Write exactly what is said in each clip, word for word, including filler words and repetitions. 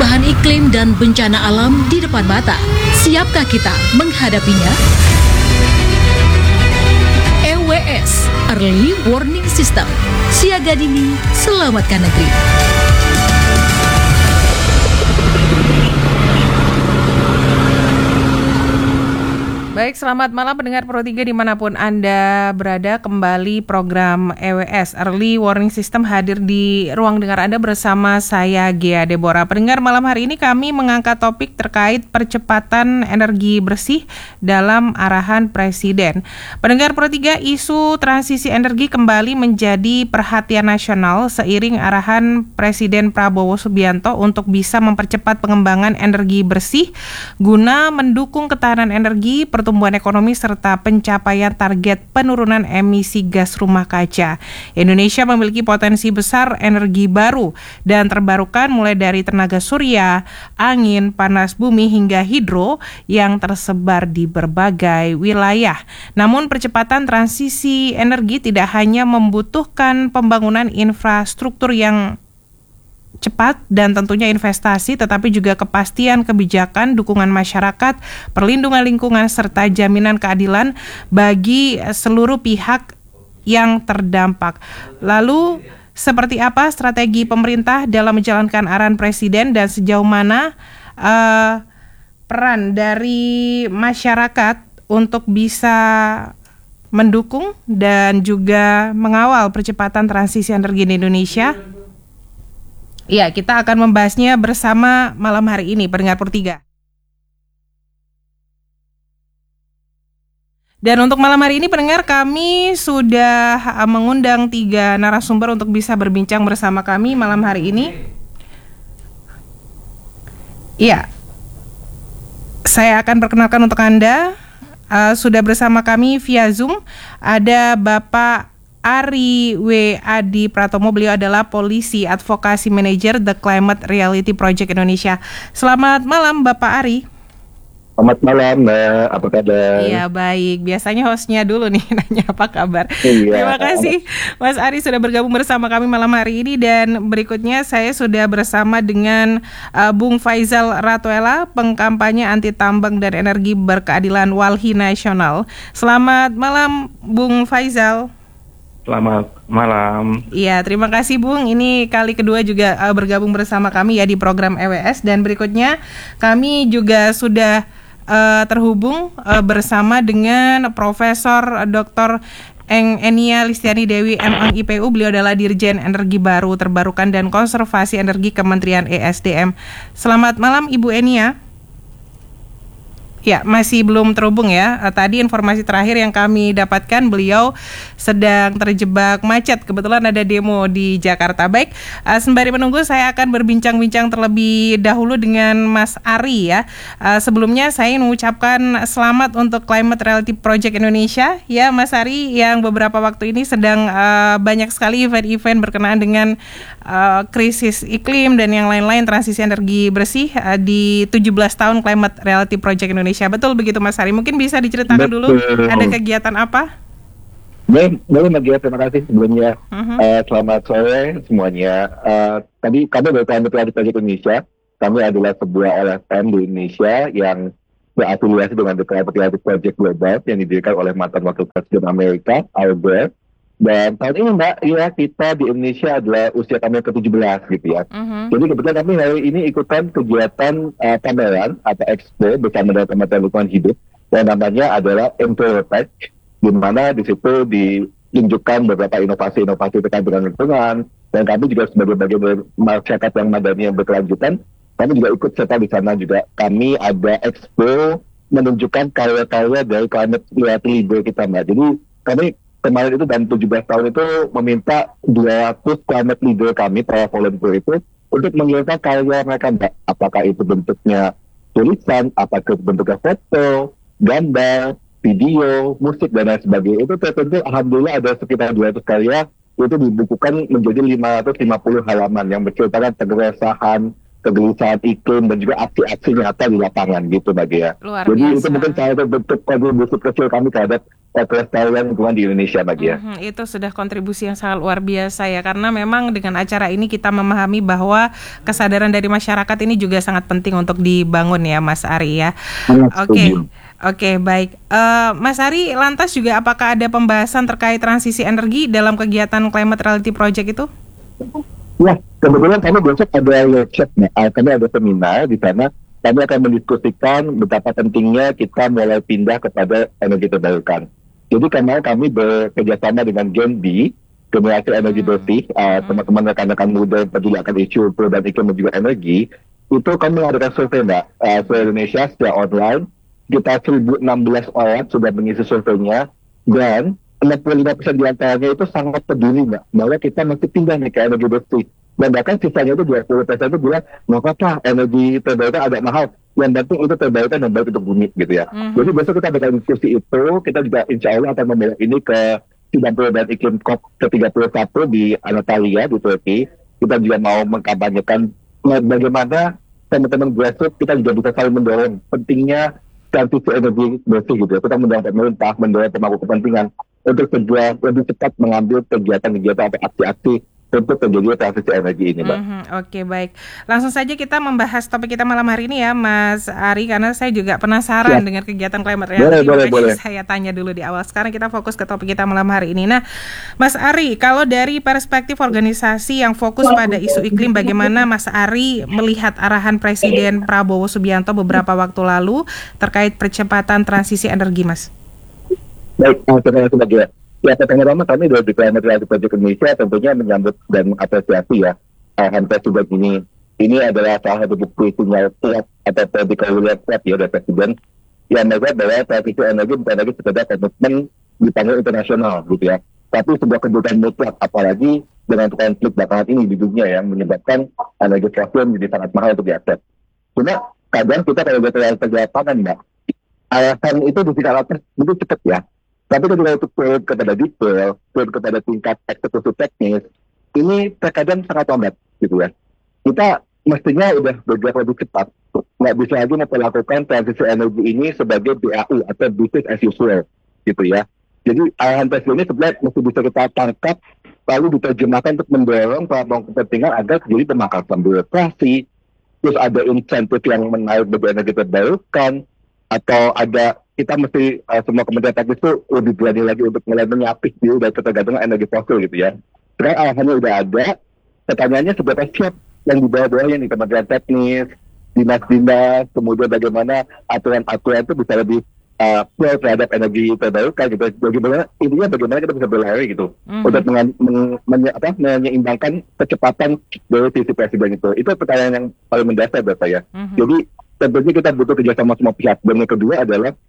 Perubahan iklim dan bencana alam di depan mata. Siapkah kita menghadapinya? E W S, Early Warning System. Siaga dini, selamatkan negeri. Baik, selamat malam pendengar Pro tiga dimanapun Anda berada. Kembali program E W S Early Warning System hadir di ruang dengar Anda bersama saya Ghea Deborah. Pendengar, malam hari ini kami mengangkat topik terkait percepatan energi bersih dalam arahan Presiden. Pendengar Pro tiga, isu transisi energi kembali menjadi perhatian nasional seiring arahan Presiden Prabowo Subianto untuk bisa mempercepat pengembangan energi bersih guna mendukung ketahanan energi, pertumbuhan ekonomi serta pencapaian target penurunan emisi gas rumah kaca. Indonesia memiliki potensi besar energi baru dan terbarukan mulai dari tenaga surya, angin, panas bumi hingga hidro yang tersebar di berbagai wilayah. Namun percepatan transisi energi tidak hanya membutuhkan pembangunan infrastruktur yang cepat dan tentunya investasi, tetapi juga kepastian kebijakan, dukungan masyarakat, perlindungan lingkungan, serta jaminan keadilan bagi seluruh pihak yang terdampak. Lalu, seperti apa strategi pemerintah dalam menjalankan arahan Presiden dan sejauh mana uh, peran dari masyarakat untuk bisa mendukung dan juga mengawal percepatan transisi energi di Indonesia? Ya, kita akan membahasnya bersama malam hari ini, pendengar Pro tiga. Dan untuk malam hari ini, pendengar, kami sudah mengundang tiga narasumber untuk bisa berbincang bersama kami malam hari ini. Iya, saya akan perkenalkan untuk Anda. Uh, sudah bersama kami via Zoom ada Bapak Ari W. Adi Pratomo. Beliau adalah Polisi Advokasi Manager The Climate Reality Project Indonesia. Selamat malam Bapak Ari. Selamat malam Mbak, apa kabar? Iya baik, biasanya hostnya dulu nih nanya apa kabar. Iya. Terima kasih Mas Ari sudah bergabung bersama kami malam hari ini. Dan berikutnya saya sudah bersama dengan uh, Bung Faizal Ratuela, pengkampanye anti tambang dan energi berkeadilan Walhi Nasional. Selamat malam Bung Faizal. Selamat malam. Iya, terima kasih Bung. Ini kali kedua juga uh, bergabung bersama kami ya di program E W S. Dan berikutnya kami juga sudah uh, terhubung uh, bersama dengan Profesor Doktor Eng Enia Listiani Dewi M Ang I P U. Beliau adalah Dirjen Energi Baru Terbarukan dan Konservasi Energi Kementerian E S D M. Selamat malam Ibu Enia. Ya, masih belum terhubung ya. Tadi informasi terakhir yang kami dapatkan, beliau sedang terjebak macet. Kebetulan ada demo di Jakarta. Baik, sembari menunggu saya akan berbincang-bincang terlebih dahulu dengan Mas Ari ya. Sebelumnya saya ingin mengucapkan selamat untuk Climate Reality Project Indonesia ya Mas Ari, yang beberapa waktu ini sedang uh, banyak sekali event-event berkenaan dengan uh, krisis iklim dan yang lain-lain, transisi energi bersih uh, di tujuh belas tahun Climate Reality Project Indonesia. Betul begitu Mas Ari, mungkin bisa diceritakan Betul. dulu ada kegiatan apa? Baik, boleh Mbak Ghea, terima kasih sebelumnya. Uh-huh. Uh, selamat sore semuanya. Uh, tadi kami dari Climate Reality Project Indonesia, kami adalah sebuah L S M di Indonesia yang berafiliasi dengan The Climate Reality Project Global yang didirikan oleh mantan Wakil Presiden Amerika, Al Gore. Dan tahun ini Mbak, ya kita di Indonesia adalah usia kami ke tujuh belas gitu ya. Uh-huh. Jadi kebetulan kami hari ini ikutan kegiatan uh, pameran atau expo bersama dengan Kementerian Lingkungan Hidup yang namanya adalah Envirotech, di mana di situ ditunjukkan beberapa inovasi-inovasi terkait dengan lingkungan. Dan kami juga sebagai bagian dari masyarakat yang madani yang berkelanjutan, kami juga ikut serta di sana juga. Kami ada expo menunjukkan karya-karya dari climate reality leader kita Mbak. Jadi kami kemarin itu dan tujuh belas tahun itu meminta dua ratus climate leader kami, para volunteer itu, untuk mengirimkan karya mereka Mbak. Apakah itu bentuknya tulisan, apakah itu bentuknya foto, gambar, video, musik, dan lain sebagainya. Itu tertentu alhamdulillah ada sekitar dua ratus karya, itu dibukukan menjadi lima ratus lima puluh halaman yang menceritakan keresahan, kegelisahan iklim, dan juga aksi-aksi nyata di lapangan gitu Mbak Ghea. Jadi biasa. Itu mungkin salah satu bentuk kontribusi kecil kami terhadap kelestarian lingkungan di Indonesia, Mbak Gia. Mhm, itu sudah kontribusi yang sangat luar biasa ya, karena memang dengan acara ini kita memahami bahwa kesadaran dari masyarakat ini juga sangat penting untuk dibangun ya, Mas Ari ya. Oke, oke baik. Uh, Mas Ari, lantas juga apakah ada pembahasan terkait transisi energi dalam kegiatan Climate Reality Project itu? Ya, kebetulan kami besok ada workshop, nah, kami ada seminar di sana. Kami akan mendiskusikan betapa pentingnya kita mulai pindah kepada energi terbarukan. Jadi karena kami bekerjasama dengan Gen B, generasi energi bersih, uh, teman-teman rekan-rekan muda yang peduli akan isu perubahan iklim dan juga energi, itu kami mengadakan survei, Mbak, uh, seluruh Indonesia secara online. Kita seribu enam belas orang sudah mengisi surveinya, dan enam puluh lima persen di antaranya itu sangat peduli, Mbak, bahwa kita mesti pindah nih ke energi bersih. Dan bahkan sisanya itu dua puluh persen itu bilang, nggak apa-apa, energi terbarukan agak mahal. Yang penting itu terbarukan dan baik untuk bumi, gitu ya. Mm-hmm. Jadi besok kita akan diskusi itu, kita juga insya Allah akan membawa ini ke sidang perubahan iklim C O P ke tiga puluh satu di Antalya, di Turki. Kita juga mau mengkampanyekan bagaimana teman-teman grassroots kita juga bisa saling mendorong pentingnya transisi energi bersih, gitu ya. Kita mendorong pemerintah, mendorong pemangku kepentingan untuk segera lebih cepat mengambil kegiatan-kegiatan atau aksi-aksi untuk terjadi transisi energi ini, Mbak. Mm-hmm, Oke, okay, baik. Langsung saja kita membahas topik kita malam hari ini ya, Mas Ari, karena saya juga penasaran ya. dengan kegiatan Climate Reality. Boleh, boleh, boleh. Saya tanya dulu di awal. Sekarang kita fokus ke topik kita malam hari ini. Nah, Mas Ari, kalau dari perspektif organisasi yang fokus pada isu iklim, bagaimana Mas Ari melihat arahan Presiden Prabowo Subianto beberapa waktu lalu terkait percepatan transisi energi, Mas? Baik, terima kasih, Mbak. Ya, pertama-tama kami dari Climate Reality Project Indonesia tentunya menyambut dan mengapresiasi ya arahan Presiden ini. Ini adalah salah satu bukti sinyal kuat atau political will kuat ya dari Presiden yang melihat bahwa transisi energi bukan lagi sekedar komitmen di panggung internasional, gitu ya. Tapi sebuah kebutuhan mutlak, apalagi dengan konflik belakangan ini di dunia yang menyebabkan energi fosil menjadi sangat mahal untuk diakses. Cuma kadang kita kalau berterima ke lapangan, Mbak, alasan itu disikalatnya itu cepat ya. Tapi ketika itu turun kepada detail, turun kepada tingkat eksekusi teknis, ini terkadang sangat lambat, gitu ya. Kita mestinya udah bergerak lebih cepat, nggak bisa lagi memperlakukan transisi energi ini sebagai B A U atau business as usual, gitu ya. Jadi arahan presiden ini sebenarnya mesti bisa kita tangkap, lalu diterjemahkan untuk mendorong pemangku kepentingan agar terjadi pemangkasan birokrasi, terus ada insentif yang menarik bagi energi terbarukan, atau ada kita mesti uh, semua kementerian teknis itu lebih berani lagi untuk mulai menyapih diri dari ketergantungan energi fosil, gitu ya. Sekarang arahannya udah ada, pertanyaannya seberapa siap yang di bawah-bawahnya nih, kementerian teknis, dinas-dinas, kemudian bagaimana aturan-aturan itu bisa lebih uh, pro terhadap energi terbarukan, gitu. Bagaimana intinya bagaimana kita bisa berlari gitu mm-hmm. untuk men- men- men- apa, menyeimbangkan kecepatan dari sisi presiden itu. Itu pertanyaan yang paling mendasar buat saya. Mm-hmm. Jadi tentunya kita butuh kerjasama semua pihak. Dan yang kedua adalah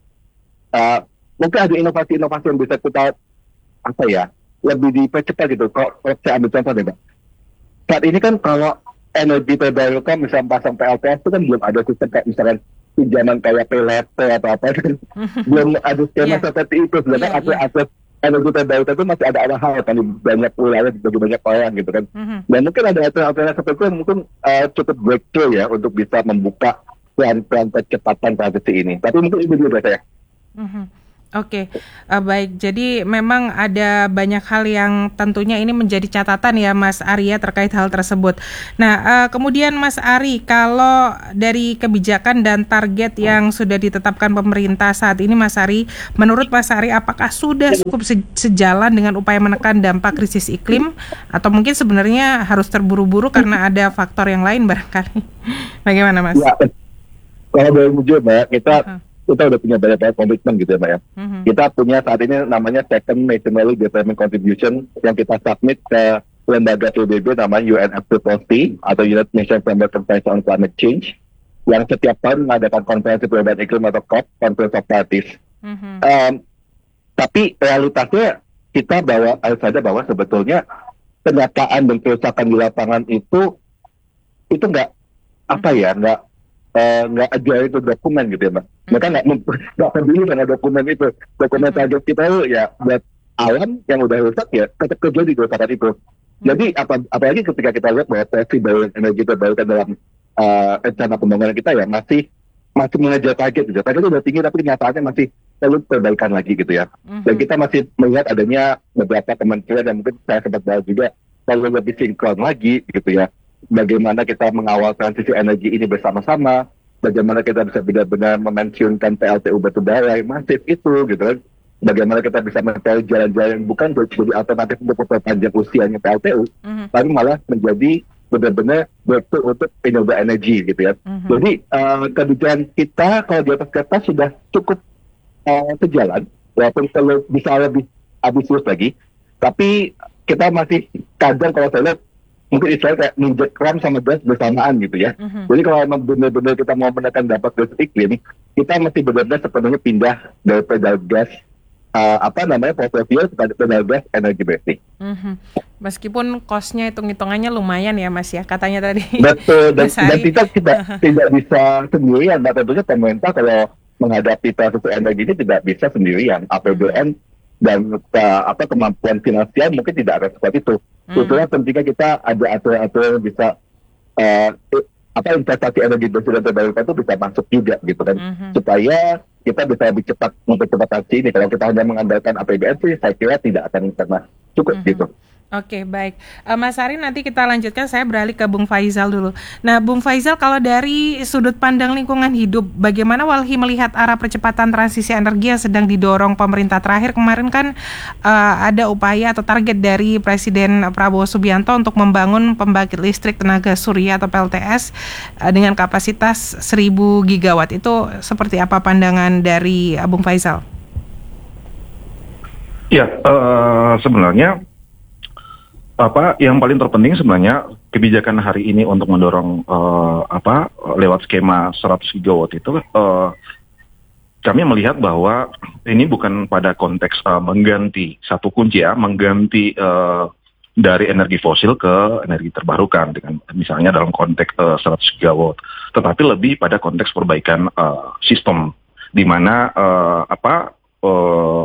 Uh, mungkin ada inovasi-inovasi yang bisa kita apa ya lebih dipercepat gitu. Kok saya ambil contoh deh, Mbak. Saat ini kan kalau energi terbarukan misalnya pasang P L T S itu kan belum ada sistem kayak misalkan pinjaman kayak P L T atau apa kan belum ada skema yeah. seperti itu. Sebenarnya yeah, akses yeah. energi terbarukan itu masih ada hal kan di banyak wilayah bagi banyak orang gitu kan. Mm-hmm. Dan mungkin ada alternatif seperti itu yang mungkin uh, cukup breakthrough ya untuk bisa membuka pelan-pelan percepatan transisi ini. Tapi mungkin itu dulu saya. Mm-hmm. Oke, okay. uh, baik. Jadi memang ada banyak hal yang tentunya ini menjadi catatan ya, Mas Ari, terkait hal tersebut. Nah, uh, kemudian Mas Ari, kalau dari kebijakan dan target yang sudah ditetapkan pemerintah saat ini, Mas Ari, menurut Mas Ari, apakah sudah cukup se- sejalan dengan upaya menekan dampak krisis iklim, atau mungkin sebenarnya harus terburu-buru karena ada faktor yang lain barangkali? Bagaimana, Mas? Ya, kalau boleh jujur, Mbak, kita uh-huh. kita udah punya banyak-banyak komitmen gitu ya, Mbak ya. Mm-hmm. Kita punya saat ini namanya second nationally determined contribution yang kita submit ke lembaga P B B namanya U N F C C C atau United Nations Framework Convention on Climate Change yang setiap tahun mengadakan konferensi perubahan iklim atau C O P, Conference of Parties. Mm-hmm. Um, tapi realitasnya kita bawa harus sadar bahwa sebetulnya kenyataan dan kerusakan di lapangan itu itu nggak mm-hmm. apa ya nggak nggak uh, aja itu dokumen gitu ya, Mbak. Mereka nggak nggak peduli sama dokumen itu. Dokumen target kita itu ya buat alam yang udah rusak ya tetap kerja di kerusakan itu. Jadi apa apalagi ketika kita lihat bahwa versi baru energi terbarukan dalam uh, rencana pembangunan kita ya masih masih mengejar target gitu. Target itu udah tinggi tapi kenyataannya masih perlu perbaikan lagi gitu ya. Mhm. Dan kita masih melihat adanya beberapa kementerian dan mungkin saya sempat bahas juga perlu lebih sinkron lagi gitu ya. Bagaimana kita mengawal transisi energi ini bersama-sama, bagaimana kita bisa benar-benar memensiunkan P L T U batubara yang masif itu gitu kan. Bagaimana kita bisa mencari jalan-jalan yang bukan jadi alternatif untuk memperpanjang usianya P L T U, Mhm. tapi malah menjadi benar-benar betul untuk renewable energy gitu ya. Mhm. Jadi uh, kebijakan kita kalau di atas kertas sudah cukup uh, sejalan, walaupun perlu bisa lebih ambisius lagi, tapi kita masih kadang kalau saya lihat mungkin istilahnya kayak minjek ram sama gas bersamaan gitu ya. Mhm. Jadi kalau memang benar-benar kita mau menekan dampak krisis iklim, kita mesti benar-benar sepenuhnya pindah dari pedal gas uh, apa namanya fossil fuel kepada pedal gas energi bersih. Mhm. Meskipun cost-nya hitung-hitungannya lumayan ya Mas ya, katanya tadi. Betul, dan, Mas dan Ari. kita tidak tidak bisa sendirian. Nah, tentunya pemerintah kalau menghadapi transisi energi ini tidak bisa sendirian. A P B N dan uh, apa kemampuan finansial mungkin tidak akan seperti itu. Hmm. Itulah pentingnya kita ada aturan-aturan yang bisa uh, apa investasi energi bersih dan terbarukan itu bisa masuk juga gitu kan, Mhm. supaya kita bisa lebih cepat mempercepat transisi ini. Kalau kita hanya mengandalkan A P B N sih, saya kira tidak akan pernah cukup Mhm. gitu. Oke, baik. Eh, Mas Ari, nanti kita lanjutkan. Saya beralih ke Bung Faizal dulu. Nah, Bung Faizal, kalau dari sudut pandang lingkungan hidup, bagaimana Walhi melihat arah percepatan transisi energi yang sedang didorong pemerintah? Terakhir kemarin kan eh, ada upaya atau target dari Presiden Prabowo Subianto untuk membangun pembangkit listrik tenaga surya atau P L T S eh, dengan kapasitas seribu gigawatt. Itu seperti apa pandangan dari eh, Bung Faizal? Ya, uh, sebenarnya apa yang paling terpenting sebenarnya kebijakan hari ini untuk mendorong uh, apa lewat skema seratus gigawatt itu uh, kami melihat bahwa ini bukan pada konteks uh, mengganti satu kunci ya, mengganti uh, dari energi fosil ke energi terbarukan dengan misalnya dalam konteks uh, seratus gigawatt, tetapi lebih pada konteks perbaikan uh, sistem di mana uh, apa uh,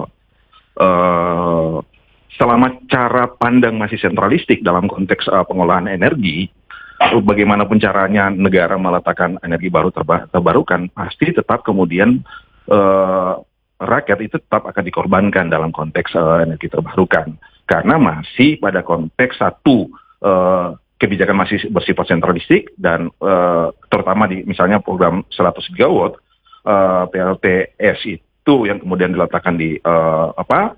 uh, selama cara pandang masih sentralistik dalam konteks uh, pengolahan energi, bagaimanapun caranya negara meletakkan energi baru terba- terbarukan, pasti tetap kemudian uh, rakyat itu tetap akan dikorbankan dalam konteks uh, energi terbarukan. Karena masih pada konteks satu, uh, kebijakan masih bersifat sentralistik dan uh, terutama di misalnya program seratus gigawatt, uh, P L T S itu yang kemudian diletakkan di uh, apa?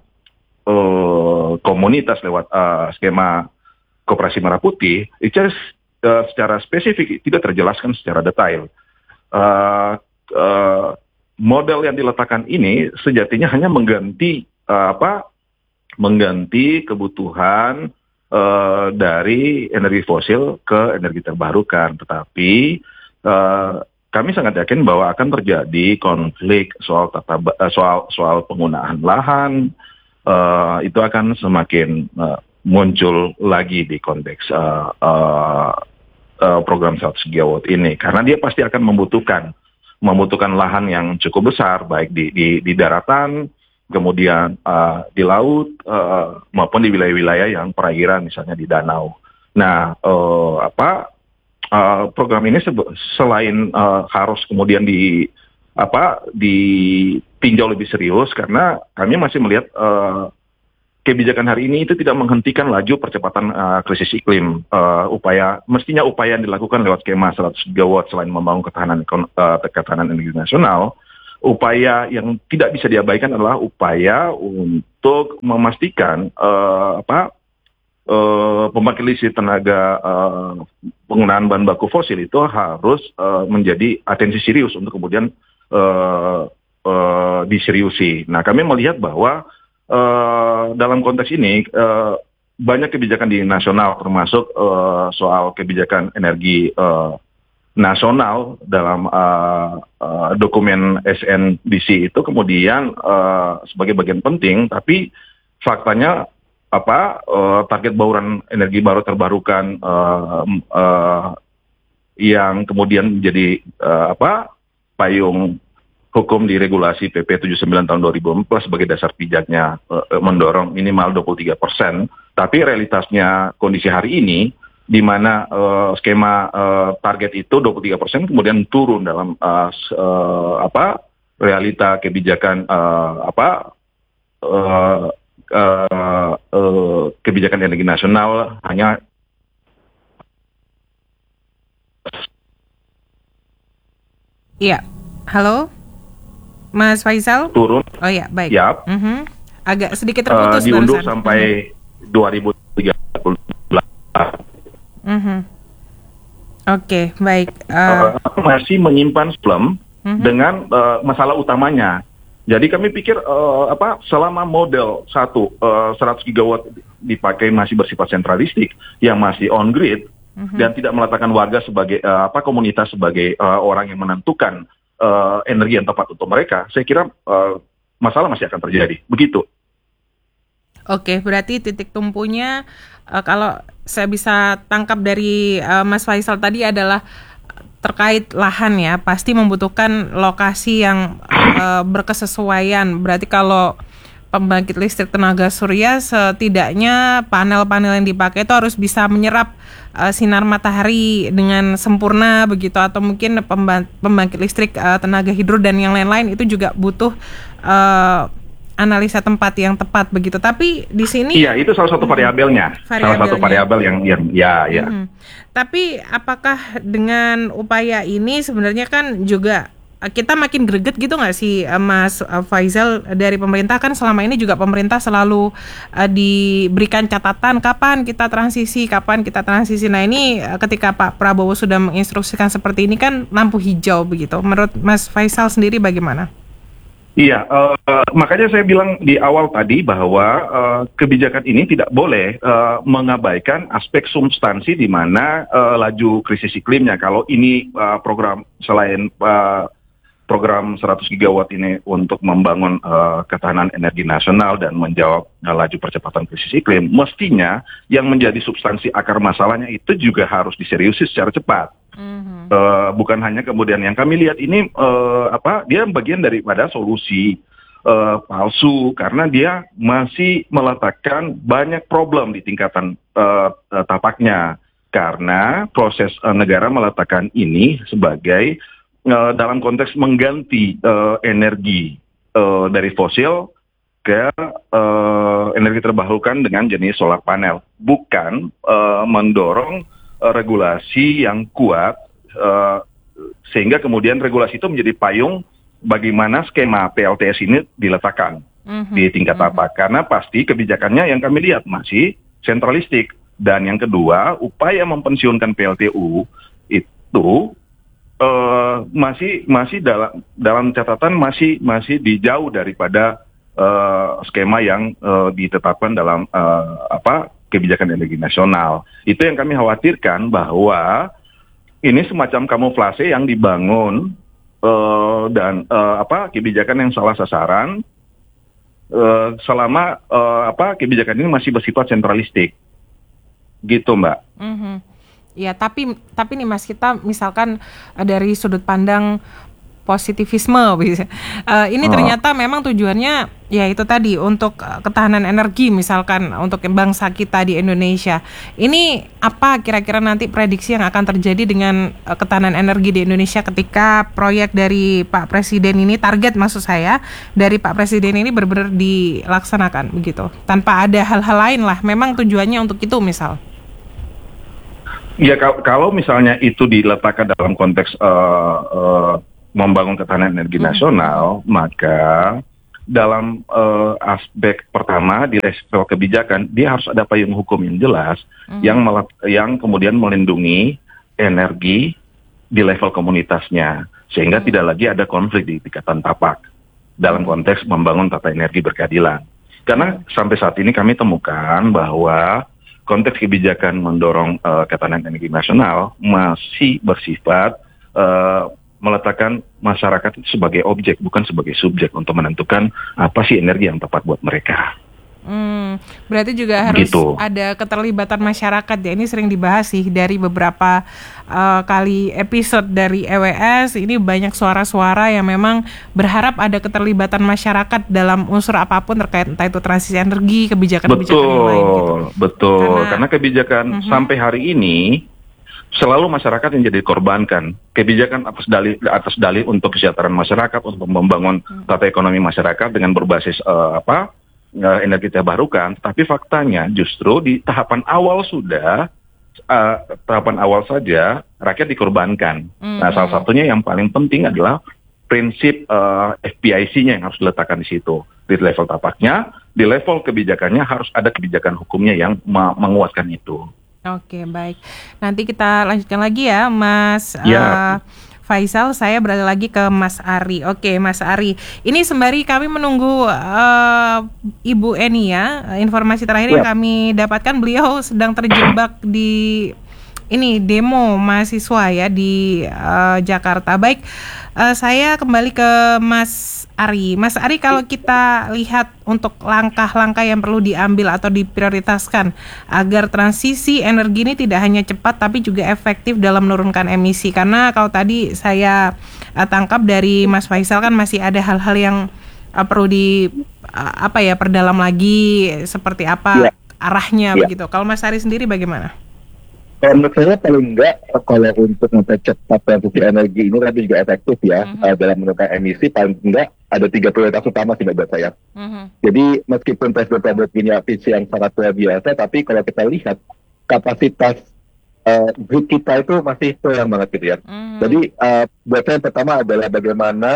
Uh, komunitas lewat uh, skema Koperasi Merah Putih, itu uh, secara spesifik tidak terjelaskan secara detail. Uh, uh, model yang diletakkan ini sejatinya hanya mengganti uh, apa? Mengganti kebutuhan uh, dari energi fosil ke energi terbarukan, tetapi uh, kami sangat yakin bahwa akan terjadi konflik soal tata uh, soal soal penggunaan lahan. Uh, itu akan semakin uh, muncul lagi di konteks uh, uh, uh, program seratus gigawatt ini, karena dia pasti akan membutuhkan membutuhkan lahan yang cukup besar, baik di di, di daratan, kemudian uh, di laut, uh, maupun di wilayah-wilayah yang perairan, misalnya di danau. Nah, uh, apa uh, program ini sebe- selain uh, harus kemudian di apa ditinjau lebih serius, karena kami masih melihat uh, kebijakan hari ini itu tidak menghentikan laju percepatan uh, krisis iklim. Uh, upaya mestinya upaya yang dilakukan lewat skema seratus gigawatt selain membangun ketahanan uh, ketahanan energi nasional, upaya yang tidak bisa diabaikan adalah upaya untuk memastikan uh, apa uh, pembangkit listrik tenaga uh, penggunaan bahan baku fosil itu harus uh, menjadi atensi serius untuk kemudian Uh, uh, diseriusi. Nah, kami melihat bahwa uh, dalam konteks ini uh, banyak kebijakan di nasional, termasuk uh, soal kebijakan energi uh, nasional dalam uh, uh, dokumen S N D C itu kemudian uh, sebagai bagian penting, tapi faktanya apa uh, target bauran energi baru terbarukan uh, uh, yang kemudian menjadi uh, apa payung hukum di regulasi P P tujuh puluh sembilan tahun dua ribu empat sebagai dasar pijaknya uh, mendorong minimal dua puluh tiga persen. Tapi realitasnya kondisi hari ini, di mana uh, skema uh, target itu dua puluh tiga persen kemudian turun dalam uh, uh, apa realita kebijakan uh, apa uh, uh, uh, kebijakan energi nasional hanya Iya, halo, Mas Faisal. turun. Oh ya, baik. Yap. Mhm. Agak sedikit Uh, terputus diunduh barusan. sampai dua ribu tiga puluh. Mhm. Oke, baik. Uh, Uh, masih menyimpan problem Mhm. dengan uh, masalah utamanya. Jadi kami pikir uh, apa selama model satu uh, seratus gigawatt dipakai masih bersifat sentralistik yang masih on grid Mhm. dan tidak meletakkan warga sebagai uh, apa komunitas sebagai uh, orang yang menentukan uh, energi yang tepat untuk mereka, saya kira uh, masalah masih akan terjadi. Begitu. Oke, berarti titik tumpunya uh, kalau saya bisa tangkap dari uh, Mas Faisal tadi adalah terkait lahan ya, pasti membutuhkan lokasi yang uh, berkesesuaian. Berarti kalau pembangkit listrik tenaga surya setidaknya panel-panel yang dipakai itu harus bisa menyerap uh, sinar matahari dengan sempurna begitu, atau mungkin pemba- pembangkit listrik uh, tenaga hidro dan yang lain-lain itu juga butuh uh, analisa tempat yang tepat begitu. Tapi di sini Iya, itu salah satu variabelnya. Salah satu Variabelnya. variabel yang yang ya ya. Mhm. Tapi apakah dengan upaya ini sebenarnya kan juga uh, kita makin greget gitu nggak sih uh, Mas uh, Faisal, dari pemerintah kan selama ini juga pemerintah selalu uh, diberikan catatan kapan kita transisi, kapan kita transisi. Nah ini uh, ketika Pak Prabowo sudah menginstruksikan seperti ini kan lampu hijau begitu. Menurut Mas Faisal sendiri bagaimana? Iya, uh, makanya saya bilang di awal tadi bahwa uh, kebijakan ini tidak boleh uh, mengabaikan aspek substansi di mana uh, laju krisis iklimnya. Kalau ini uh, program selain uh, program seratus gigawatt ini untuk membangun uh, ketahanan energi nasional dan menjawab uh, laju percepatan krisis iklim, mestinya yang menjadi substansi akar masalahnya itu juga harus diseriusi secara cepat. Mm-hmm. Uh, bukan hanya kemudian yang kami lihat ini uh, apa dia bagian daripada solusi uh, palsu karena dia masih meletakkan banyak problem di tingkatan uh, uh, tapaknya karena proses uh, negara meletakkan ini sebagai uh, dalam konteks mengganti uh, energi uh, dari fosil ke uh, energi terbarukan dengan jenis solar panel, bukan uh, mendorong regulasi yang kuat uh, sehingga kemudian regulasi itu menjadi payung bagaimana skema P L T S ini diletakkan mm-hmm. di tingkat mm-hmm. apa. Karena pasti kebijakannya yang kami lihat masih sentralistik. Dan yang kedua, upaya mempensiunkan P L T U itu uh, masih masih dalam dalam catatan masih masih dijauh daripada uh, skema yang uh, ditetapkan dalam uh, apa kebijakan energi nasional. Itu yang kami khawatirkan bahwa ini semacam kamuflase yang dibangun uh, dan uh, apa kebijakan yang salah sasaran uh, selama uh, apa kebijakan ini masih bersifat sentralistik. Gitu, Mbak. Mm-hmm. Ya, tapi tapi nih Mas, kita misalkan uh, dari sudut pandang positivisme, uh, ini ternyata memang tujuannya ya itu tadi untuk uh, ketahanan energi misalkan untuk bangsa kita di Indonesia. Ini apa kira-kira nanti prediksi yang akan terjadi dengan uh, ketahanan energi di Indonesia ketika proyek dari Pak Presiden ini, target maksud saya dari Pak Presiden ini benar-benar dilaksanakan begitu, tanpa ada hal-hal lain lah, memang tujuannya untuk itu misal. Ya kalau misalnya itu diletakkan dalam konteks uh, uh, membangun ketahanan energi hmm. nasional, maka dalam uh, aspek pertama di level kebijakan dia harus ada payung hukum yang jelas hmm. yang melat- yang kemudian melindungi energi di level komunitasnya sehingga hmm. tidak lagi ada konflik di tingkatan tapak dalam konteks membangun tata energi berkeadilan. Karena sampai saat ini kami temukan bahwa konteks kebijakan mendorong uh, ketahanan energi nasional masih bersifat uh, meletakkan masyarakat itu sebagai objek, bukan sebagai subjek untuk menentukan apa sih energi yang tepat buat mereka. Hmm, berarti juga harus gitu. Ada keterlibatan masyarakat ya. Ini sering dibahas sih dari beberapa uh, kali episode dari E W S. Ini banyak suara-suara yang memang berharap ada keterlibatan masyarakat dalam unsur apapun terkait entah itu transisi energi, kebijakan-kebijakan yang lain gitu. Betul, Karena, karena kebijakan uh-huh. sampai hari ini selalu masyarakat yang jadi korbankan. Kebijakan atas dalih atas dalih untuk kesejahteraan masyarakat, untuk membangun tata ekonomi masyarakat dengan berbasis uh, apa uh, energi terbarukan. Tapi faktanya justru di tahapan awal sudah uh, tahapan awal saja rakyat dikorbankan. Mm-hmm. Nah, salah satunya yang paling penting adalah prinsip uh, F P I C-nya yang harus diletakkan di situ. Di level tapaknya, di level kebijakannya harus ada kebijakan hukumnya yang ma- menguatkan itu. Oke, baik. Nanti kita lanjutkan lagi ya, Mas Ya. uh, Faisal. Saya berada lagi ke Mas Ari. Oke, Mas Ari. Ini sembari kami menunggu uh, Ibu Eni ya. Informasi terakhir yang Ya. kami dapatkan, beliau sedang terjebak di ini demo mahasiswa ya di uh, Jakarta. Baik, uh, saya kembali ke Mas Ari. Mas Ari, kalau kita lihat untuk langkah-langkah yang perlu diambil atau diprioritaskan agar transisi energi ini tidak hanya cepat tapi juga efektif dalam menurunkan emisi. Karena kalau tadi saya uh, tangkap dari Mas Faisal kan masih ada hal-hal yang uh, perlu di uh, apa ya perdalam lagi, seperti apa Ya. arahnya Ya. begitu. Kalau Mas Ari sendiri bagaimana? Kalau menurut saya paling enggak, kalau untuk mempercepat transisi energi ini tapi juga efektif ya, Mhm. uh, dalam menurunkan emisi, paling enggak ada tiga prioritas utama sih buat saya. Mhm. Jadi meskipun Presiden Prabowo punya visi yang sangat luar biasa, tapi kalau kita lihat kapasitas uh, grid kita itu masih kurang banget gitu ya. Mhm. Jadi uh, buat saya yang pertama adalah bagaimana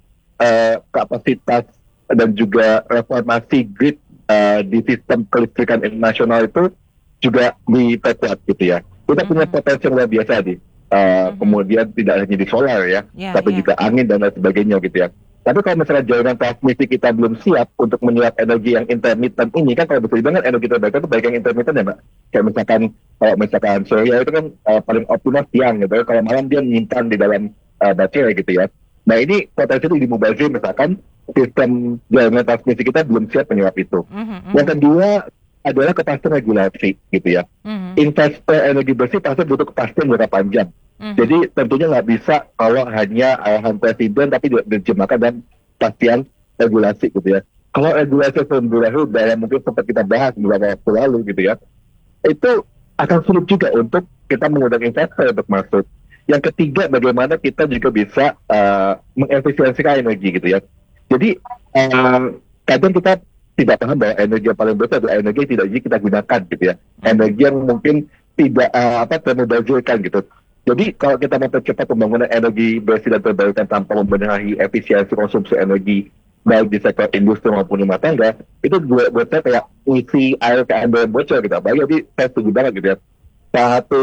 uh, kapasitas dan juga reformasi grid uh, di sistem kelistrikan nasional itu juga diperkuat gitu ya. Kita Mhm. punya potensi yang luar biasa nih. Uh, Mhm. Kemudian tidak hanya di solar ya, Ya, tapi ya. juga angin dan lain sebagainya gitu ya. Tapi kalau misalnya jaringan transmisi kita belum siap untuk menyerap energi yang intermittent ini, kan kalau betul banget energi terbarukan itu baik yang intermittent ya Mbak. Kayak misalkan kalau misalkan surya itu kan uh, paling optimal siang gitu. Kalau malam dia menyimpan di dalam uh, baterai gitu ya. Nah ini potensi itu di mubazir misalkan sistem jaringan transmisi kita belum siap menyerap itu. Mhm. Yang kedua adalah kepastian regulasi gitu ya. Mhm. Investor energi bersih pasti butuh kepastian jangka panjang. Mhm. Jadi tentunya nggak bisa kalau hanya arahan presiden tapi juga diterjemahkan dan kepastian regulasi gitu ya. Kalau regulasi sebelum yang mungkin sempat kita bahas beberapa waktu lalu gitu ya, itu akan sulit juga untuk kita mengundang investor untuk masuk. Yang ketiga, bagaimana kita juga bisa uh, mengefisiensikan energi gitu ya. Jadi uh, kadang kita tidak paham bahwa energi yang paling besar adalah energi yang tidak bisa kita gunakan gitu ya. Energi yang mungkin tidak uh, apa termubazirkan gitu. Jadi kalau kita mempercepat pembangunan energi bersih dan terbarukan tanpa membenahi efisiensi konsumsi energi baik di sektor industri maupun rumah tangga, itu buat, buat saya kayak ngisi air ke ember bocor gitu. Apalagi jadi saya setuju banget gitu ya. Salah satu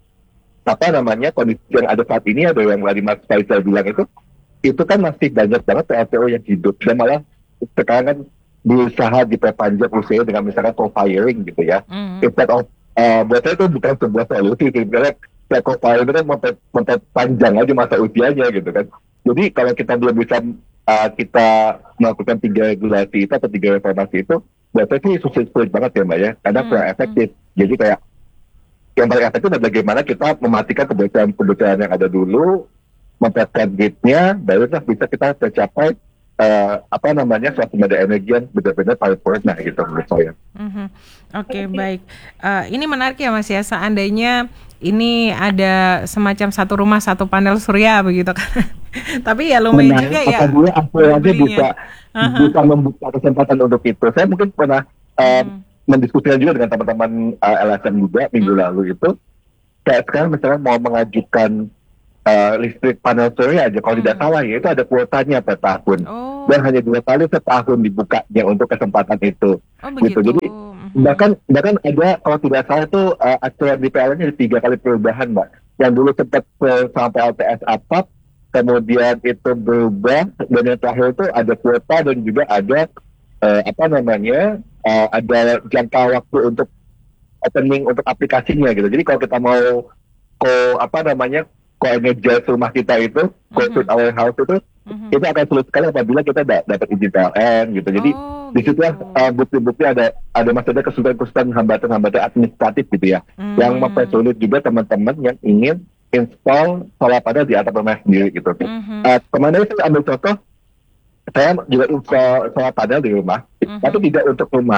apa namanya kondisi yang ada saat ini ada yang tadi Mas Faisal bilang itu, itu kan masih banyak banget P L T O yang hidup dan malah sekarang kan berusaha diperpanjang usianya dengan misalkan co-firing gitu ya. Mhm. Instead of uh, buat saya itu bukan sebuah solusi sih, karena kayak co-firing itu kan memper- memperpanjang aja masa usianya gitu kan. Jadi kalau kita belum bisa uh, kita melakukan tiga regulasi itu atau tiga reformasi itu, buat saya sih sulit-sulit banget ya Mbak ya, karena Hmm, kurang efektif. Jadi kayak yang paling efektif adalah bagaimana kita mematikan kebutuhan-kebutuhan yang ada dulu, memperkuat grid-nya, barulah bisa kita tercapai uh, apa namanya swasembada energi yang benar-benar paripurna gitu menurut saya. Mhm. Oke, baik. Eh, ini menarik ya Mas ya, seandainya ini ada semacam satu rumah satu panel surya begitu kan. Tapi ya lumayan juga ya. Apabila aku aja belinya. bisa Aha. bisa membuka kesempatan untuk itu. Saya mungkin pernah uh, Hmm. mendiskusikan juga dengan teman-teman uh, L S M juga minggu Hmm. lalu itu. Kayak sekarang misalnya mau mengajukan uh, listrik panel surya aja, kalau Hmm. tidak salah ya itu ada kuotanya per tahun. Oh. Dan hanya dua kali setahun dibukanya untuk kesempatan itu. Oh begitu. Jadi, Mhm. Bahkan bahkan ada kalau tidak salah itu uh, aturan di P L N-nya ada tiga kali perubahan Mbak. Yang dulu sempat uh, sampai L T S atap, kemudian itu berubah, dan yang terakhir itu ada kuota dan juga ada uh, apa namanya uh, ada jangka waktu untuk opening untuk aplikasinya gitu. Jadi kalau kita mau ko apa namanya ko energize rumah kita itu, ko Mhm. suit our house itu, Mhm. itu akan sulit sekali apabila kita da- dapat izin P L N gitu. Jadi Oh, di situ gitu. uh, bukti-bukti ada ada masih ada kesulitan-kesulitan hambatan-hambatan administratif gitu ya, Hmm. yang mempersulit juga teman-teman yang ingin install solar panel di atap rumah sendiri gitu. Mhm. Uh, kemarin saya ambil contoh, saya juga install solar panel di rumah, Mhm. tapi tidak untuk rumah.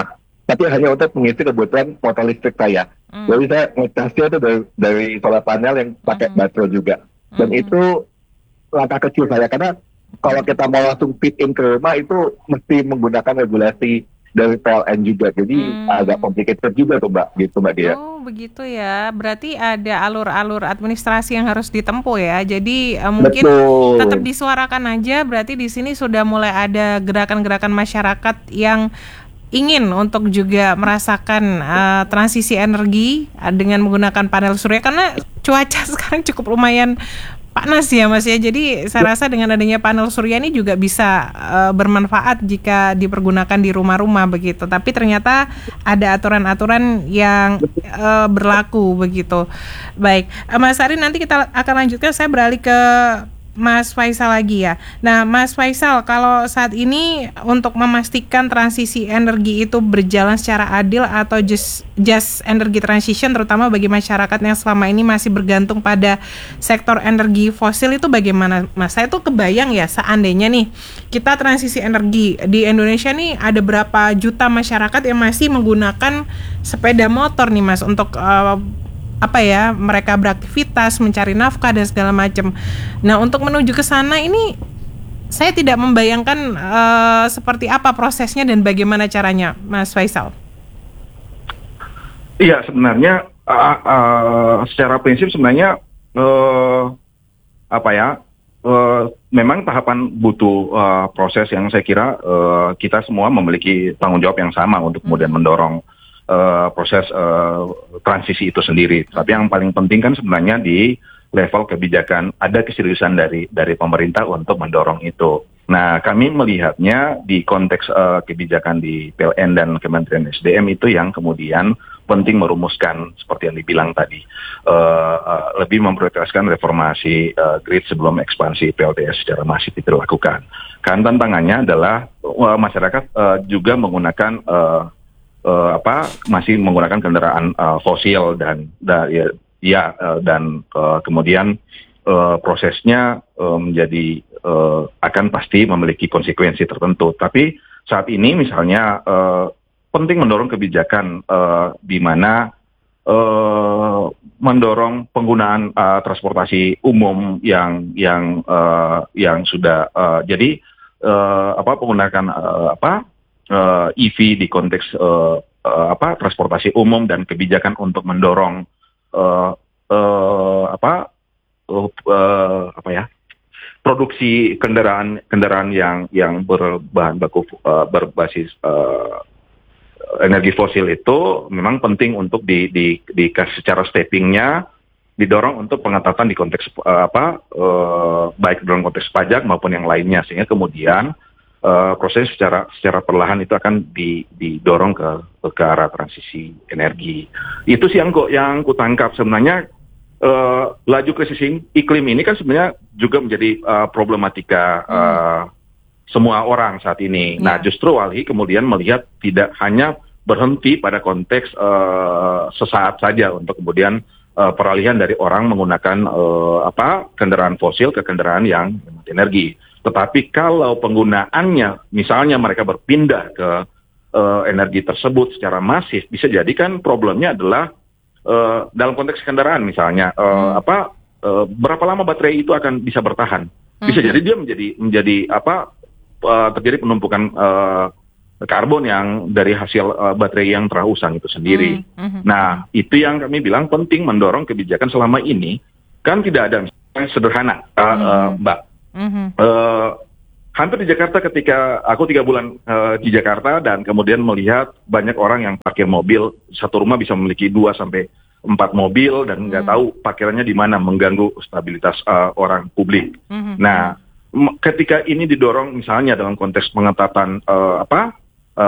tapi hanya untuk mengisi kebutuhan motor listrik saya. Hmm. Jadi saya ngecasnya itu dari, dari solar panel yang pakai hmm. baterai juga. Dan hmm. itu langkah kecil saya, karena kalau kita mau langsung fit in ke rumah itu mesti menggunakan regulasi dari P L N juga, jadi hmm. agak complicated juga tuh Mbak, gitu Mbak Dia. Oh begitu ya, berarti ada alur-alur administrasi yang harus ditempuh ya. Jadi uh, mungkin Betul. tetap disuarakan aja. Berarti di sini sudah mulai ada gerakan-gerakan masyarakat yang ingin untuk juga merasakan uh, transisi energi uh, dengan menggunakan panel surya, karena cuaca sekarang cukup lumayan panas ya Mas ya. Jadi saya rasa dengan adanya panel surya ini juga bisa uh, bermanfaat jika dipergunakan di rumah-rumah begitu. Tapi ternyata ada aturan-aturan yang uh, berlaku begitu. Baik, uh, Mas Ari, nanti kita akan lanjutkan. Saya beralih ke Mas Faisal lagi ya. Nah, Mas Faisal, kalau saat ini untuk memastikan transisi energi itu berjalan secara adil atau just, just energy transition, terutama bagi masyarakat yang selama ini masih bergantung pada sektor energi fosil, itu bagaimana Mas? Saya tuh kebayang ya, seandainya nih kita transisi energi di Indonesia nih, ada berapa juta masyarakat yang masih menggunakan sepeda motor nih Mas untuk uh, apa ya, mereka beraktivitas, mencari nafkah dan segala macam. Nah, untuk menuju ke sana ini saya tidak membayangkan uh, seperti apa prosesnya dan bagaimana caranya, Mas Faisal. Iya, sebenarnya uh, uh, secara prinsip sebenarnya uh, apa ya, uh, memang tahapan butuh uh, proses yang saya kira uh, kita semua memiliki tanggung jawab yang sama untuk kemudian mendorong Uh, proses uh, transisi itu sendiri. Tapi yang paling penting kan sebenarnya di level kebijakan ada keseriusan dari dari pemerintah untuk mendorong itu. Nah, kami melihatnya di konteks uh, kebijakan di P L N dan Kementerian S D M itu yang kemudian penting merumuskan seperti yang dibilang tadi, uh, uh, lebih memprioritaskan reformasi uh, grid sebelum ekspansi P L T S secara masif dilakukan. Kan tantangannya adalah uh, masyarakat uh, juga menggunakan uh, Uh, apa masih menggunakan kendaraan uh, fosil dan da, ya, ya uh, dan uh, kemudian uh, prosesnya uh, menjadi uh, akan pasti memiliki konsekuensi tertentu. Tapi saat ini misalnya uh, penting mendorong kebijakan uh, di mana uh, mendorong penggunaan uh, transportasi umum yang yang uh, yang sudah uh, jadi uh, apa menggunakan uh, apa Uh, E V di konteks uh, uh, apa transportasi umum dan kebijakan untuk mendorong uh, uh, apa uh, uh, apa ya produksi kendaraan kendaraan yang yang berbahan baku uh, berbasis uh, energi fosil itu memang penting untuk di di, di secara steppingnya didorong untuk pengetatan di konteks uh, apa uh, baik dalam konteks pajak maupun yang lainnya, sehingga kemudian Uh, proses secara secara perlahan itu akan di, didorong ke, ke arah transisi energi. Itu sih yang kok yang kutangkap sebenarnya uh, laju krisis iklim ini kan sebenarnya juga menjadi uh, problematika uh, hmm. semua orang saat ini. Yeah. Nah, justru Walhi kemudian melihat tidak hanya berhenti pada konteks uh, sesaat saja untuk kemudian uh, peralihan dari orang menggunakan uh, apa kendaraan fosil ke kendaraan yang energi. Tetapi kalau penggunaannya, misalnya mereka berpindah ke uh, energi tersebut secara masif, bisa jadi kan problemnya adalah uh, dalam konteks kendaraan misalnya, uh, hmm. apa uh, berapa lama baterai itu akan bisa bertahan? Bisa hmm. jadi dia menjadi menjadi apa uh, terjadi penumpukan uh, karbon yang dari hasil uh, baterai yang telah usang itu sendiri. Hmm. Hmm. Nah, itu yang kami bilang penting mendorong kebijakan selama ini kan tidak ada misalnya sederhana, uh, hmm. uh, Mbak. Mm-hmm. Uh, hampir di Jakarta ketika aku tiga bulan uh, di Jakarta dan kemudian melihat banyak orang yang parkir mobil, satu rumah bisa memiliki dua sampai empat mobil dan nggak mm. tahu parkirannya di mana, mengganggu stabilitas uh, orang publik. Mm-hmm. Nah, m- ketika ini didorong misalnya dalam konteks pengetatan uh, apa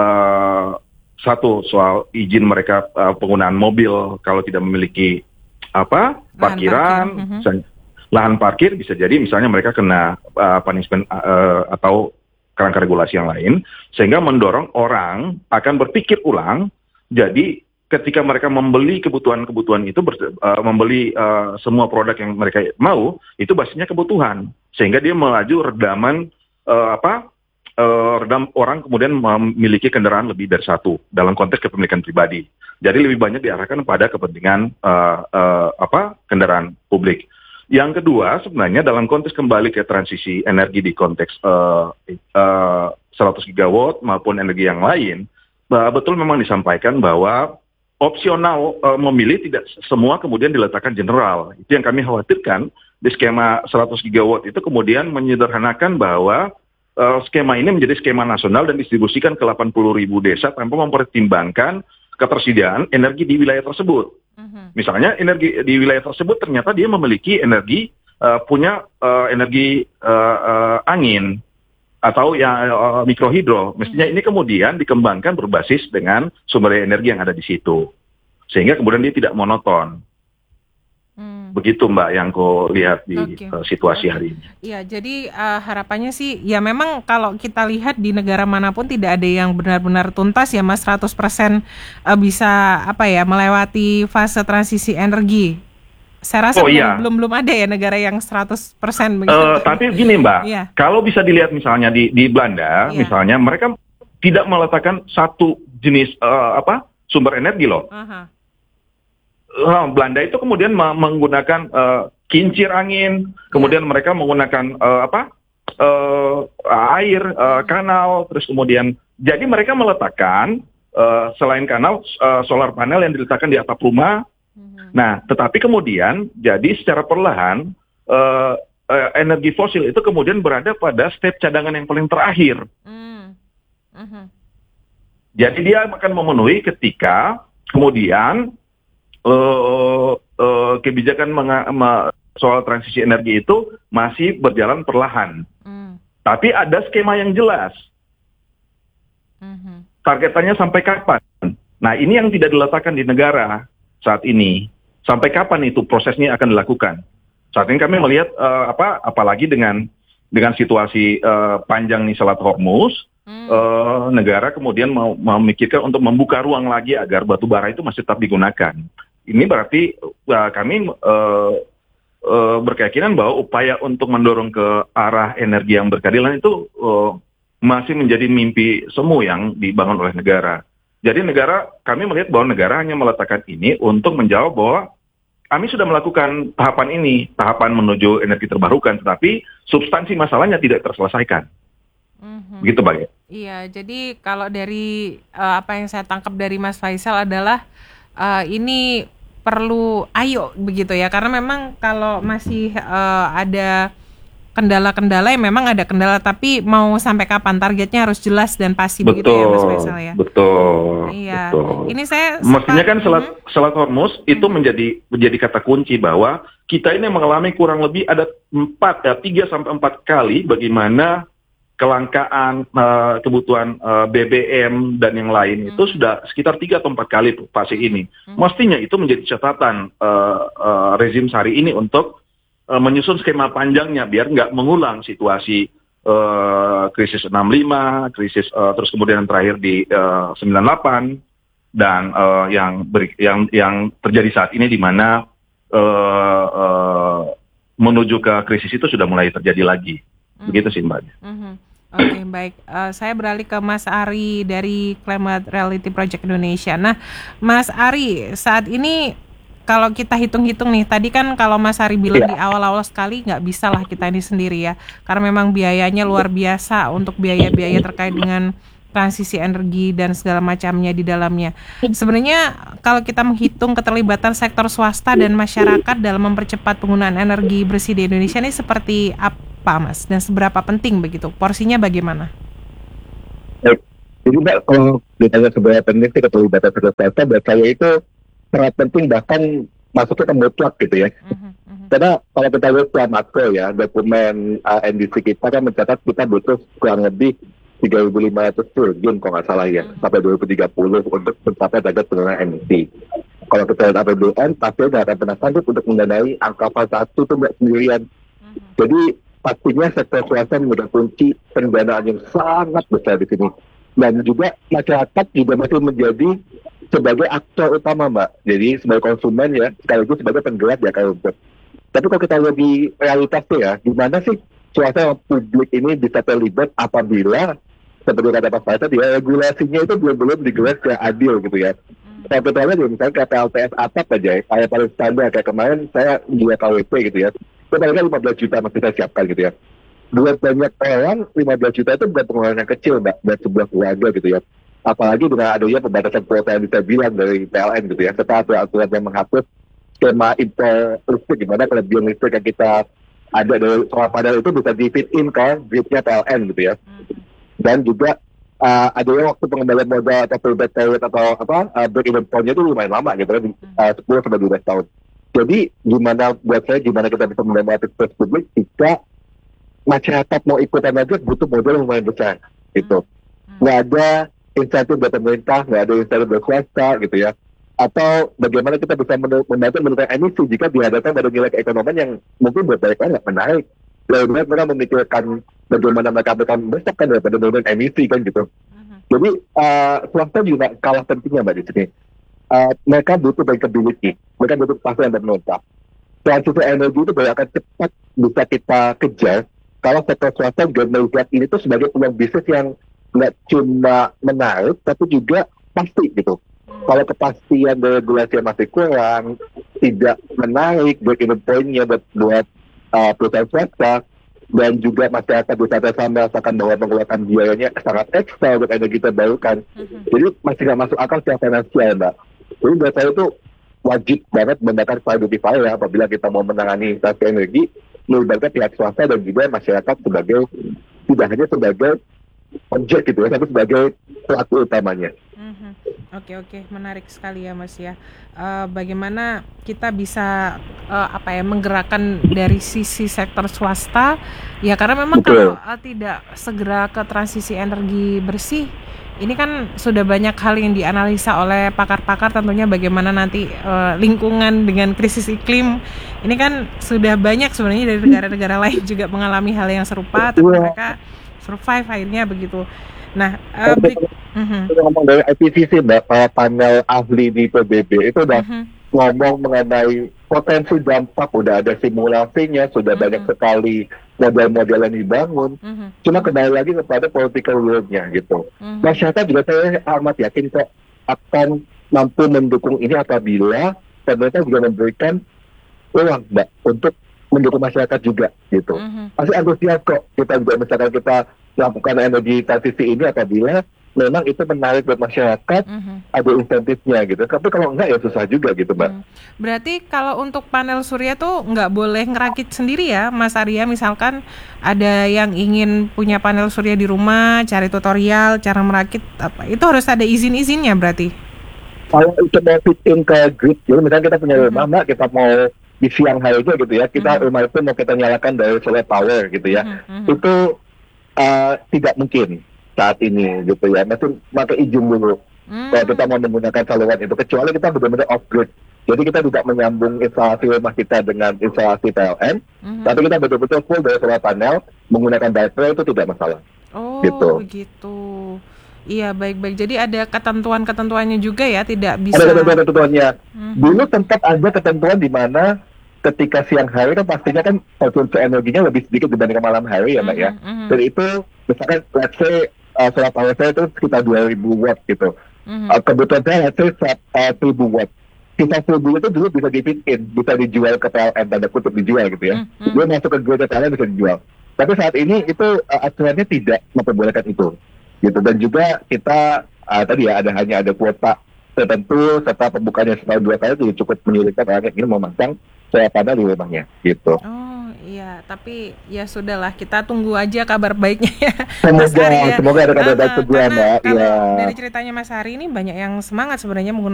uh, satu soal izin mereka uh, penggunaan mobil kalau tidak memiliki apa parkiran. Mm-hmm. Lahan parkir bisa jadi misalnya mereka kena uh, punishment uh, atau kerangka regulasi yang lain, sehingga mendorong orang akan berpikir ulang. Jadi ketika mereka membeli kebutuhan-kebutuhan itu, ber, uh, membeli uh, semua produk yang mereka mau, itu basisnya kebutuhan, sehingga dia melaju redaman uh, apa uh, redam orang kemudian memiliki kendaraan lebih dari satu dalam konteks kepemilikan pribadi. Jadi lebih banyak diarahkan pada kepentingan uh, uh, apa kendaraan publik. Yang kedua, sebenarnya dalam konteks kembali ke transisi energi di konteks uh, uh, seratus gigawatt maupun energi yang lain, uh, betul memang disampaikan bahwa opsional uh, memilih tidak semua kemudian diletakkan general. Itu yang kami khawatirkan di skema seratus gigawatt itu kemudian menyederhanakan bahwa uh, skema ini menjadi skema nasional dan distribusikan ke delapan puluh ribu desa tanpa mempertimbangkan ketersediaan energi di wilayah tersebut. Uh-huh. Misalnya energi di wilayah tersebut ternyata dia memiliki energi uh, punya uh, energi uh, uh, angin atau yang uh, mikrohidro. Mestinya ini kemudian dikembangkan berbasis dengan sumber energi yang ada di situ. Sehingga kemudian dia tidak monoton. Hmm. Begitu Mbak yang ku lihat di okay. uh, situasi okay. hari ini. Iya, jadi uh, harapannya sih ya memang kalau kita lihat di negara manapun tidak ada yang benar-benar tuntas ya Mas seratus persen uh, bisa apa ya melewati fase transisi energi. Saya rasa oh, belum, iya. belum belum ada ya negara yang seratus persen begitu. Uh, tapi gini Mbak, iya. kalau bisa dilihat misalnya di di Belanda, iya. misalnya mereka tidak meletakkan satu jenis uh, apa sumber energi loh. Uh-huh. Uh, Belanda itu kemudian ma- menggunakan uh, kincir angin, kemudian yeah. mereka menggunakan uh, apa uh, air, uh, kanal, terus kemudian jadi mereka meletakkan uh, selain kanal uh, solar panel yang diletakkan di atap rumah. Mm-hmm. Nah, tetapi kemudian jadi secara perlahan uh, uh, energi fosil itu kemudian berada pada step cadangan yang paling terakhir. Mm. Mm-hmm. Jadi dia akan memenuhi ketika kemudian Uh, uh, kebijakan menga- ma- soal transisi energi itu masih berjalan perlahan. Mm. Tapi ada skema yang jelas. Mm-hmm. Targetannya sampai kapan? Nah, ini yang tidak diletakkan di negara saat ini. Sampai kapan itu prosesnya akan dilakukan? Saat ini kami melihat uh, apa, apalagi dengan dengan situasi uh, panjang nih Selat Hormuz, mm. uh, negara kemudian mau memikirkan untuk membuka ruang lagi agar batu bara itu masih tetap digunakan. Ini berarti uh, kami uh, uh, berkeyakinan bahwa upaya untuk mendorong ke arah energi yang berkeadilan itu uh, masih menjadi mimpi semu yang dibangun oleh negara. Jadi negara, kami melihat bahwa negara hanya meletakkan ini untuk menjawab bahwa kami sudah melakukan tahapan ini, tahapan menuju energi terbarukan, tetapi substansi masalahnya tidak terselesaikan. Mm-hmm. Begitu Pak. Iya, jadi kalau dari uh, apa yang saya tangkap dari Mas Faisal adalah uh, ini perlu ayo begitu ya, karena memang kalau masih uh, ada kendala-kendala ya memang ada kendala, tapi mau sampai kapan targetnya harus jelas dan pasti. Betul, begitu ya Mas Faisal ya. Betul. Iya. Betul. Ini saya mestinya kan Selat hmm? Selat Hormuz hmm. itu menjadi menjadi kata kunci bahwa kita ini mengalami kurang lebih ada empat ya tiga sampai empat kali bagaimana kelangkaan uh, kebutuhan uh, B B M dan yang lain hmm. itu sudah sekitar tiga atau empat kali fase ini. Hmm. Mestinya itu menjadi catatan uh, uh, rezim hari ini untuk uh, menyusun skema panjangnya biar nggak mengulang situasi uh, krisis enam puluh lima, krisis uh, terus kemudian yang terakhir di uh, sembilan puluh delapan dan uh, yang beri, yang yang terjadi saat ini di mana uh, uh, menuju ke krisis itu sudah mulai terjadi lagi. Hmm. Begitu sih Mbak. Hmm. Oke, okay, baik. Uh, saya beralih ke Mas Ari dari Climate Reality Project Indonesia. Nah, Mas Ari, saat ini kalau kita hitung-hitung nih, tadi kan kalau Mas Ari bilang ya. Di awal-awal sekali nggak bisa lah kita ini sendiri ya, karena memang biayanya luar biasa untuk biaya-biaya terkait dengan transisi energi dan segala macamnya di dalamnya. Sebenarnya kalau kita menghitung keterlibatan sektor swasta dan masyarakat dalam mempercepat penggunaan energi bersih di Indonesia ini seperti apa? Mas, dan seberapa penting begitu? Porsinya bagaimana? Eh, jadi Mbak, kalau ditanya seberapa penting sih keterlibatan sektor swasta, buat saya itu sangat penting, bahkan masuknya ke mutlak gitu ya. Uh-huh, uh-huh. Karena kalau kita lihat secara makro ya, dokumen uh, N D C kita kan mencatat kita butuh kurang lebih tiga ribu lima ratus triliun kalau nggak salah ya, uh-huh. sampai dua ribu tiga puluh untuk mencapai target penurunan emisi. Kalau kita lihat A P B N, pasti nggak akan pernah sanggup untuk mendanai angka fase satu itu Mbak sendirian. Uh-huh. Jadi pastinya sektor swasta menjadi kunci pendanaan yang sangat besar di sini. Dan juga masyarakat juga masih menjadi sebagai aktor utama Mbak. Jadi sebagai konsumen ya, sekaligus sebagai penggerak ya kalau untuk. Tapi kalau kita lihat di realitas tuh ya, gimana sih swasta publik ini bisa terlibat apabila seperti kata Pak Faisal, ya regulasinya itu belum-belum digelar secara adil gitu ya. Contohnya juga misalnya kayak P L T S atap aja, ya, kayak paling standar, kayak kemarin saya jual K W P gitu ya, itu paling lima belas juta masih saya siapkan gitu ya. Buat banyak orang, lima belas juta itu bukan pengeluaran yang kecil, Mbak, buat sebuah keluarga gitu ya. Apalagi dengan adanya pembatasan kuota yang bisa bilang dari P L N gitu ya, serta aturan yang menghapus skema impor listrik, gimana kelebihan listrik yang kita ada dari solar panel itu bisa di fit in ke gridnya P L N gitu ya. Dan juga uh, adanya waktu pengembalian modal atau payback period atau apa uh, break even point-nya itu lumayan lama gitu kan, uh, sepuluh sampai dua belas tahun. Jadi gimana buat saya, gimana kita bisa mendapatkan akses publik jika masyarakat mau ikutan aja butuh modal yang lumayan besar gitu. Nggak ada insentif dari pemerintah, nggak ada insentif dari swasta gitu ya. Atau bagaimana kita bisa membantu menurunkan emisi jika dihadapkan pada nilai keekonomian yang mungkin buat mereka nggak menarik. Lebih baik mereka memikirkan bagaimana mereka akan membesarkan daripada menurunkan emisi kan gitu. Jadi uh, swasta juga kalah pentingnya Mbak di sini. Uh, mereka butuh bankability, mereka butuh kepastian dan pemerintah. Transisi energi itu baru akan cepat bisa kita kejar kalau sektor swasta juga melihat ini tuh sebagai peluang bisnis yang nggak cuma menarik, tapi juga pasti gitu. Kalau kepastian dari regulasi yang masih kurang, tidak menarik, break-even point-nya buat, buat uh, perusahaan swasta, dan juga masyarakat di saat yang sama merasakan bahwa mengeluarkan biayanya sangat ekstra untuk energi terbarukan. Jadi masih nggak masuk akal secara finansial, Mbak. Jadi buat saya itu wajib banget menggunakan fire fire ya, apabila kita mau menangani inflasi energi, melibatkan pihak swasta dan juga masyarakat sebagai, tidak hanya sebagai objek gitu ya, tapi sebagai pelaku utamanya. Mm-hmm. Oke oke, menarik sekali ya Mas ya. Uh, bagaimana kita bisa uh, apa ya menggerakkan dari sisi sektor swasta ya, karena memang Betul. kalau uh, tidak segera ke transisi energi bersih, ini kan sudah banyak hal yang dianalisa oleh pakar-pakar, tentunya bagaimana nanti uh, lingkungan dengan krisis iklim. Ini kan sudah banyak sebenarnya dari negara-negara lain juga mengalami hal yang serupa, tapi Iya. mereka survive akhirnya begitu. Nah, uh, Tapi berik- Mhm. kita ngomong dari I P C C, Mbak, para panel ahli di P B B itu udah Mhm. ngomong mengenai potensi dampak, udah ada simulasinya, sudah Mhm. banyak sekali model-model yang dibangun. Mhm. Cuma kembali lagi kepada political will-nya gitu. Mhm. Masyarakat juga saya amat yakin kok akan mampu mendukung ini apabila pemerintah juga memberikan uang, Mbak, untuk mendukung masyarakat juga gitu. Mhm. Pasti antusias kok kita juga misalkan kita melakukan energi transisi ini apabila memang itu menarik buat masyarakat, Mhm. ada insentifnya gitu. Tapi kalau enggak ya susah juga gitu, Mbak. Hmm. Berarti kalau untuk panel surya tuh nggak boleh ngerakit sendiri ya, Mas Arya? Misalkan ada yang ingin punya panel surya di rumah, cari tutorial cara merakit apa, itu harus ada izin-izinnya berarti? Kalau itu mau fit in ke grid, jadi misalnya kita punya rumah, Mhm. Mbak, kita mau di siang hari itu gitu ya, kita Mhm. rumah itu mau kita nyalakan dari solar power gitu ya, Mhm, mhm. itu uh, tidak mungkin saat ini gitu ya, masih pakai izin dulu. Hmm. Kalau kita mau menggunakan saluran itu, kecuali kita benar-benar off grid, jadi kita tidak menyambung instalasi rumah kita dengan instalasi P L N, Mhm. tapi kita betul-betul full dari solar panel menggunakan baterai, itu tidak masalah. Oh Gitu. gitu. Iya baik-baik. Jadi ada ketentuan-ketentuannya juga ya, tidak bisa. Ada ketentuan-ketentuannya. Mhm. Dulu sempat ada ketentuan di mana ketika siang hari kan pastinya kan konsumsi energinya lebih sedikit dibandingkan malam hari ya, Mbak ya. Mhm, mhm. Dan itu misalkan let's say uh, solar power saya itu sekitar dua ribu watt gitu. Mhm. Uh, kebutuhan saya let's say uh, seribu watt. Sisa seribu itu dulu bisa dipitin, bisa dijual ke P L N, tanda kutip dijual gitu ya. Mhm. Dia masuk ke grid P L N bisa dijual. Tapi saat ini itu uh, aturannya tidak memperbolehkan itu. Gitu. Dan juga kita uh, tadi ya ada hanya ada kuota tertentu serta pembukanya setahun dua kali itu cukup menyulitkan orang yang ingin memasang solar panel di rumahnya gitu. Oh iya, tapi ya sudahlah, kita tunggu aja kabar baiknya ya. Semoga Mas Ari ya. semoga ada kabar baik Ah, segera, karena Mbak. kalau Ya. dari ceritanya Mas Ari ini banyak yang semangat sebenarnya menggunakan